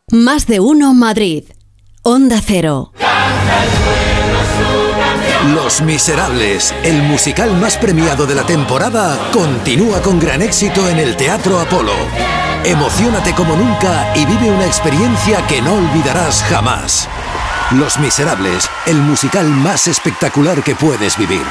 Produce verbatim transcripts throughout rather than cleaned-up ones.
Más de uno Madrid. Onda Cero. Los Miserables, el musical más premiado de la temporada, continúa con gran éxito en el Teatro Apolo. Emociónate como nunca y vive una experiencia que no olvidarás jamás. Los Miserables, el musical más espectacular que puedes vivir.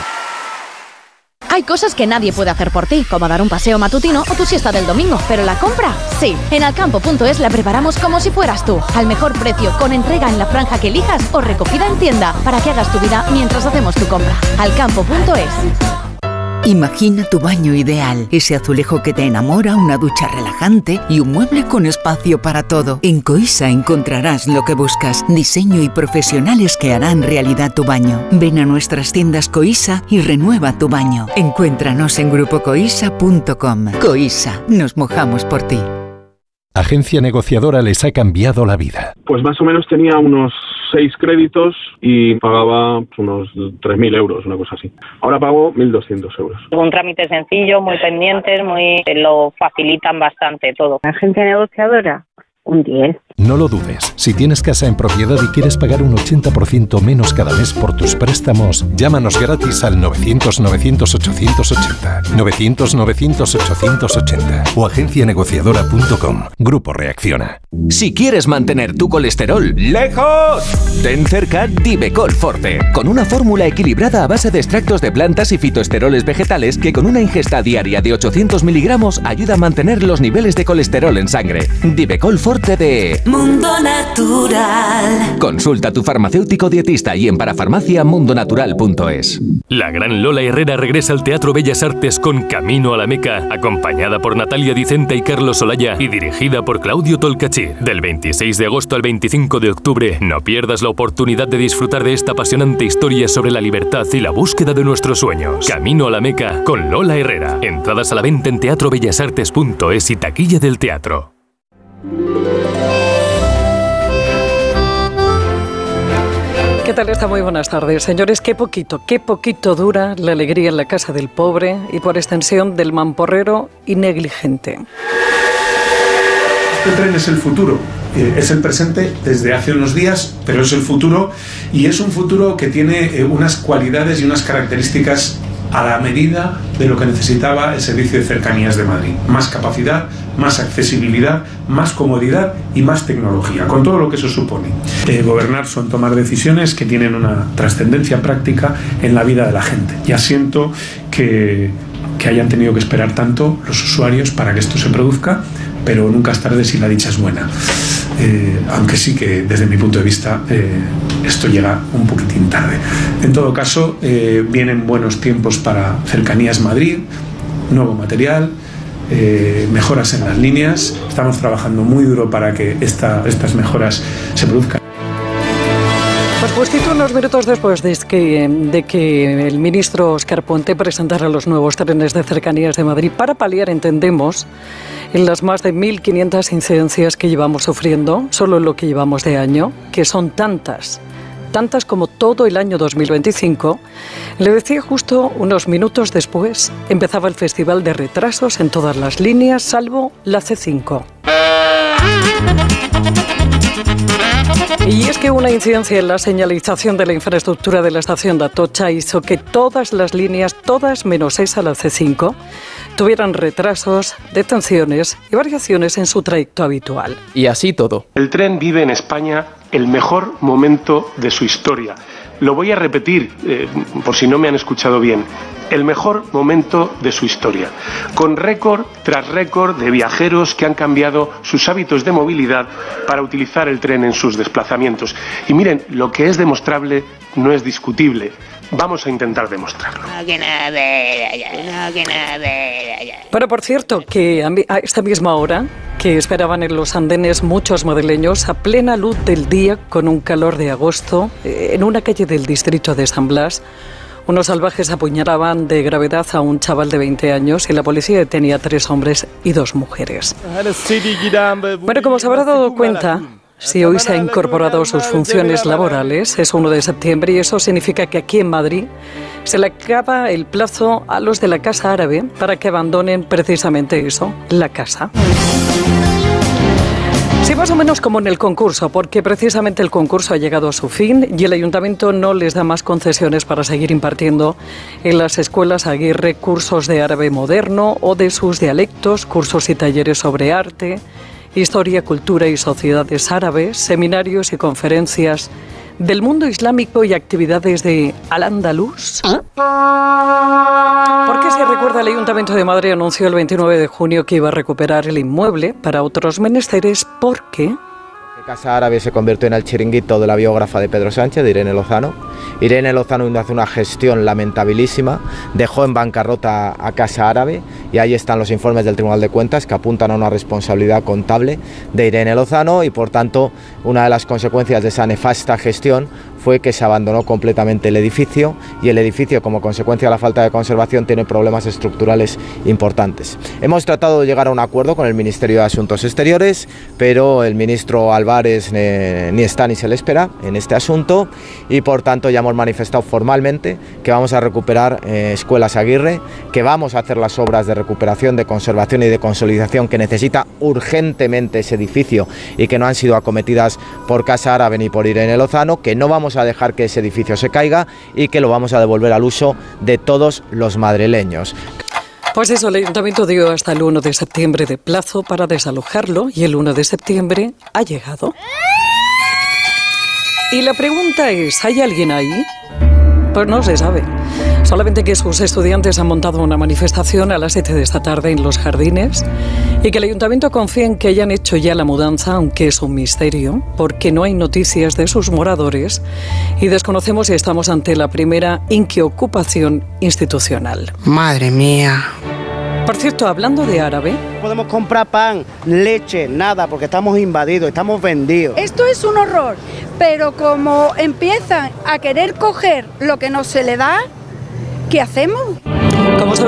Hay cosas que nadie puede hacer por ti, como dar un paseo matutino o tu siesta del domingo, pero la compra, sí. En alcampo punto es la preparamos como si fueras tú, al mejor precio, con entrega en la franja que elijas o recogida en tienda, para que hagas tu vida mientras hacemos tu compra. alcampo punto es. Imagina tu baño ideal, ese azulejo que te enamora, una ducha relajante y un mueble con espacio para todo. En Coisa encontrarás lo que buscas, diseño y profesionales que harán realidad tu baño. Ven a nuestras tiendas Coisa y renueva tu baño. Encuéntranos en grupo coisa punto com. Coisa, nos mojamos por ti. Agencia Negociadora les ha cambiado la vida. Pues más o menos tenía unos seis créditos y pagaba unos tres mil euros, una cosa así. Ahora pago mil doscientos euros. Un trámite sencillo, muy pendientes, muy lo facilitan bastante todo. Agencia Negociadora, un diez. No lo dudes. Si tienes casa en propiedad y quieres pagar un ochenta por ciento menos cada mes por tus préstamos, llámanos gratis al novecientos novecientos ochocientos ochenta, novecientos novecientos ochocientos ochenta o agencia negociadora punto com. Grupo Reacciona. Si quieres mantener tu colesterol lejos, ten cerca Divecol Forte, con una fórmula equilibrada a base de extractos de plantas y fitoesteroles vegetales que con una ingesta diaria de ochocientos miligramos ayuda a mantener los niveles de colesterol en sangre. Divecol Forte de Mundo Natural. Consulta a tu farmacéutico dietista y en parafarmacia mundo natural punto es. La gran Lola Herrera regresa al Teatro Bellas Artes con Camino a la Meca, acompañada por Natalia Dicenta y Carlos Olaya y dirigida por Claudio Tolcachir. Del veintiséis de agosto al veinticinco de octubre, no pierdas la oportunidad de disfrutar de esta apasionante historia sobre la libertad y la búsqueda de nuestros sueños. Camino a la Meca con Lola Herrera. Entradas a la venta en teatro bellas artes punto es y taquilla del teatro. ¿Qué tal está? Muy buenas tardes. Señores, qué poquito, qué poquito dura la alegría en la casa del pobre y por extensión del mamporrero y negligente. Este tren es el futuro, eh, es el presente desde hace unos días, pero es el futuro y es un futuro que tiene eh, unas cualidades y unas características a la medida de lo que necesitaba el Servicio de Cercanías de Madrid. Más capacidad, más accesibilidad, más comodidad y más tecnología, con todo lo que eso supone. Eh, gobernar son tomar decisiones que tienen una trascendencia práctica en la vida de la gente. Ya siento que, que hayan tenido que esperar tanto los usuarios para que esto se produzca, pero nunca es tarde si la dicha es buena. Eh, aunque sí que desde mi punto de vista eh, esto llega un poquitín tarde. En todo caso, eh, vienen buenos tiempos para Cercanías Madrid, nuevo material, eh, mejoras en las líneas. Estamos trabajando muy duro para que esta, estas mejoras se produzcan. Pues justito unos minutos después de que, de que el ministro Óscar Puente presentara los nuevos trenes de Cercanías de Madrid para paliar, entendemos, en las más de mil quinientas incidencias que llevamos sufriendo, solo en lo que llevamos de año, que son tantas, tantas como todo el año dos mil veinticinco, le decía justo unos minutos después, empezaba el festival de retrasos en todas las líneas, salvo la ce cinco. Y es que una incidencia en la señalización de la infraestructura de la estación de Atocha hizo que todas las líneas, todas menos esa, la ce cinco, tuvieran retrasos, detenciones y variaciones en su trayecto habitual. Y así todo. El tren vive en España el mejor momento de su historia. Lo voy a repetir, eh, por si no me han escuchado bien. El mejor momento de su historia, con récord tras récord de viajeros que han cambiado sus hábitos de movilidad para utilizar el tren en sus desplazamientos. Y miren, lo que es demostrable no es discutible. Vamos a intentar demostrarlo. Pero por cierto, que a esta misma hora, que esperaban en los andenes muchos madrileños a plena luz del día con un calor de agosto, en una calle del distrito de San Blas, unos salvajes apuñalaban de gravedad a un chaval de veinte años y la policía detenía a tres hombres y dos mujeres. Bueno, como se habrá dado cuenta, si hoy se ha incorporado sus funciones laborales, es uno de septiembre, y eso significa que aquí en Madrid se le acaba el plazo a los de la Casa Árabe para que abandonen precisamente eso, la casa. Sí, más o menos como en el concurso, porque precisamente el concurso ha llegado a su fin y el ayuntamiento no les da más concesiones para seguir impartiendo en las escuelas Aguirre cursos de árabe moderno o de sus dialectos, cursos y talleres sobre arte, historia, cultura y sociedades árabes, seminarios y conferencias del mundo islámico y actividades de Al-Andalus. ¿Ah? Porque, si recuerda, el Ayuntamiento de Madrid anunció el veintinueve de junio que iba a recuperar el inmueble para otros menesteres porque... Casa Árabe se convirtió en el chiringuito de la biógrafa de Pedro Sánchez, de Irene Lozano. Irene Lozano hace una gestión lamentabilísima, dejó en bancarrota a Casa Árabe y ahí están los informes del Tribunal de Cuentas que apuntan a una responsabilidad contable de Irene Lozano y, por tanto, una de las consecuencias de esa nefasta gestión fue que se abandonó completamente el edificio y el edificio, como consecuencia de la falta de conservación, tiene problemas estructurales importantes. Hemos tratado de llegar a un acuerdo con el Ministerio de Asuntos Exteriores, pero el ministro Álvarez eh, ni está ni se le espera en este asunto y, por tanto, ya hemos manifestado formalmente que vamos a recuperar eh, Escuelas Aguirre, que vamos a hacer las obras de recuperación, de conservación y de consolidación que necesita urgentemente ese edificio y que no han sido acometidas por Casa Árabe ni por Irene Lozano, que no vamos a dejar que ese edificio se caiga y que lo vamos a devolver al uso de todos los madrileños. Pues eso, el Ayuntamiento dio hasta el uno de septiembre de plazo para desalojarlo y el uno de septiembre ha llegado. Y la pregunta es, ¿hay alguien ahí? Pues no se sabe. Solamente que sus estudiantes han montado una manifestación a las siete de esta tarde en los jardines y que el Ayuntamiento confía en que hayan hecho ya la mudanza, aunque es un misterio, porque no hay noticias de sus moradores y desconocemos si estamos ante la primera inquiocupación institucional. Madre mía. Por cierto, hablando de árabe... No podemos comprar pan, leche, nada, porque estamos invadidos, estamos vendidos. Esto es un horror, pero como empiezan a querer coger lo que no se le da, ¿qué hacemos? Como sabe